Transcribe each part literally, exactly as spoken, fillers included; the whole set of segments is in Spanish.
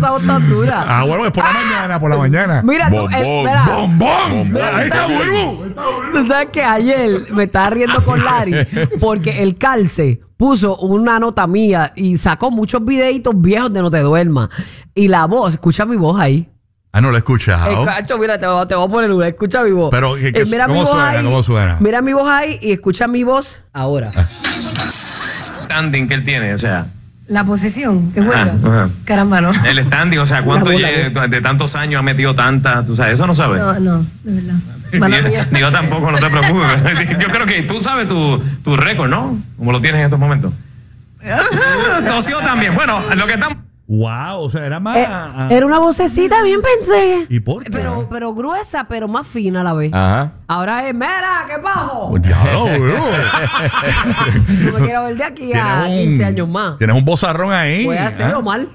esa voz tan dura? Ah, bueno, es por la ah. mañana, por la mañana. Mira, tú, bombón, eh, mira, bombón. Mira, Ahí está Burbu. Tú sabes que ayer me estaba riendo con Larry porque el calce puso una nota mía y sacó muchos videitos viejos de No Te Duermas. Y la voz, escucha mi voz ahí. Ah, no lo he escuchado. Escucha, mira, te voy, te voy a poner una. Escucha mi voz. Pero, ¿qué, qué, eh, mira ¿cómo mi voz suena? ahí, ¿Cómo suena? Mira mi voz ahí y escucha mi voz ahora. Standing que él tiene, o sea. La posición que juega. Ajá, ajá. Caramba, no. El standing, o sea, ¿cuánto lleva, de tantos años ha metido tanta? ¿Tú sabes? Eso no sabes. No, no, de verdad. Yo, yo tampoco, no te preocupes. Yo creo que tú sabes tu, tu récord, ¿no? Como lo tienes en estos momentos. Tosió también. Bueno, lo que estamos. Wow, o sea, era más. Eh, era una vocecita, bien pensé. ¿Y por qué? Pero, pero gruesa, pero más fina a la vez. Ajá. Ahora es, mira, ¿qué bajo? Oh, diablo, bro. No me quiero ver de aquí a un, quince años más. Tienes un bozarrón ahí. Voy a hacerlo ¿Ah? mal.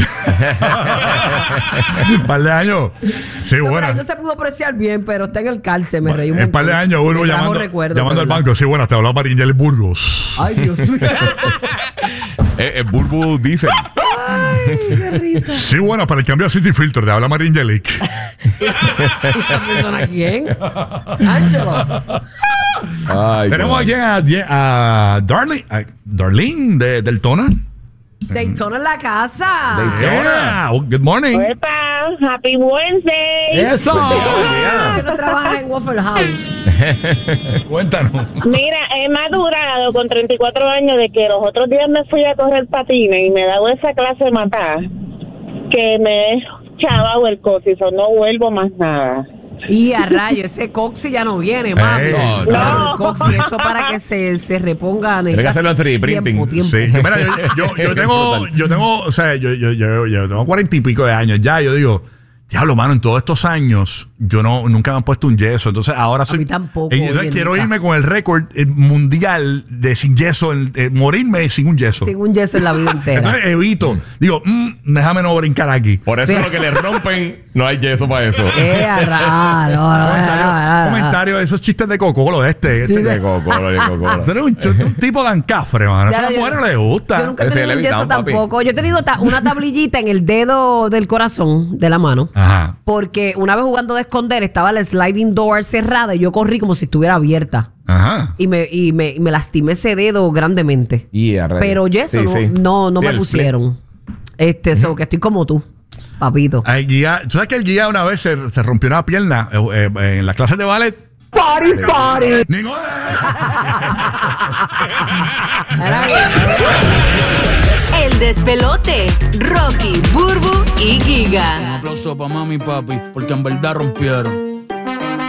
Un par de años. Sí, No, bueno. no se pudo apreciar bien, pero está en el calce. Me reí un Un montón. par de años, uno Me trajo llamando, recuerdos, llamando al ¿verdad? banco. Sí, bueno, te hablaba Maringel Burgos. Ay, Dios mío. Eh, eh, Burbu dice. Ay, qué risa. Sí, bueno, para el cambio de City Filter, te habla Maringelic. ¿Esta persona quién? Angelo. Ay, Tenemos God. aquí a, a Darlene, a Darlene de Deltona. Daytona en la casa. Daytona. Yeah. Oh, good morning. Epa, happy Wednesday. Eso. Yeah. Que no trabaja en Waffle House. Cuéntanos. Mira, he madurado con treinta y cuatro años de que los otros días me fui a correr patines y me he dado esa clase de matar que me he chavado el cocizo, no vuelvo más nada. Y a rayo, ese coxi ya no viene, mami. Eh, no, Claro, no. el coxi, eso para que se, se reponga. Tiene que hacerlo en tres D printing. Tiempo, tiempo. Sí, yo, mira, yo, yo, yo tengo, yo tengo, o sea, yo, yo, yo, yo tengo cuarenta y pico de años ya. Yo digo, diablo, mano, en todos estos años yo no nunca me han puesto un yeso. Entonces ahora soy. A mí tampoco, Y entonces oye, quiero nunca. irme con el récord eh, mundial de sin yeso, el, eh, morirme sin un yeso. Sin un yeso en la vida entera. Entonces evito, digo, mm, déjame no brincar aquí. Por eso lo que le rompen, no hay yeso para eso. Eh, a raro, no, no, comentario, no, no, no. comentario de esos chistes de cocolo de este. este De cocolo, de cocolo. Tú eres un, ch- un tipo de ancafre, mano. Ya, Eso a las yo- mujeres no les gusta. Yo nunca he Ese tenido un Levitown, yeso papi. tampoco. Yo he tenido ta- una tablillita en el dedo del corazón de la mano. Ajá. Porque una vez jugando de esconder estaba la sliding door cerrada y yo corrí como si estuviera abierta. Ajá. Y me, y me, y me lastimé ese dedo grandemente. Y a rayos. Pero yeso Sí, no, sí. no, no Sí, me el pusieron. Este, so, que estoy como tú, papito. El guía, ¿tú sabes que el guía una vez se, se rompió una pierna eh, eh, en la clase de ballet? ¡Party, party! Ningún- Era bien. El despelote. Rocky, Burbu y Un Giga. aplauso pa' mami y papi, porque en verdad rompieron.